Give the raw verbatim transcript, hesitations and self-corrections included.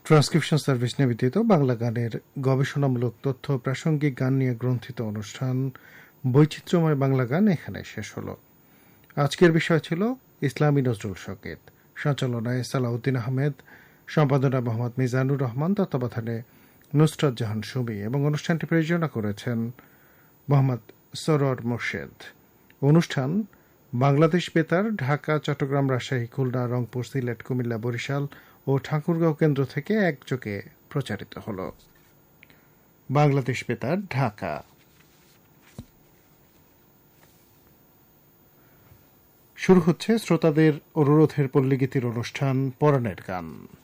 Transcription service নিবেদিত বাংলা গানের গবেষণামূলক তথ্য প্রাসঙ্গিক গান নিয়ে গ্রন্থিত অনুষ্ঠান বৈচিত্র্যময় বাংলা গান এখানে শেষ হল। আজকের বিষয় ছিল ইসলামী নজরুল সঙ্গীত। সঞ্চালনায় সালাউদ্দিন আহমেদ, সম্পাদনা মোহাম্মদ মিজানুর রহমান, তত্ত্বাবধানে নুসরাত জাহান সুমি এবং অনুষ্ঠানটি পরিচালনা করেছেন মোহাম্মদ সরোয়ার মোর্শেদ। অনুষ্ঠান বাংলাদেশ বেতার ঢাকা, চট্টগ্রাম, রাজশাহী, খুলনা, রংপুর, সিলেট, কুমিল্লা, বরিশাল ও ঠাকুরগাঁও কেন্দ্র থেকে একযোগে প্রচারিত হল। বাংলাদেশ বেতার ঢাকা। শুরু হচ্ছে শ্রোতাদের অনুরোধের পল্লীগীতির অনুষ্ঠান পরাণের গান।